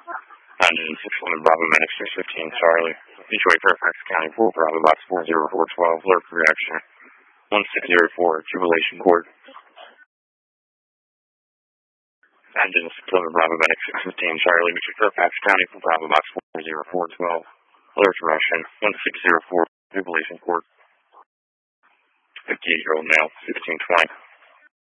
Engine 611 Bravo Medic 615 Charlie. Detroit, Fairfax County, 4 Bravo Box 40412, alert for reaction. 1604, jubilation court. Engine 611 Bravo Medic 615 Charlie, Detroit, Fairfax County, 4 Bravo Box 40412, alert for reaction. 1604, jubilation court. 58-year-old male, 1620.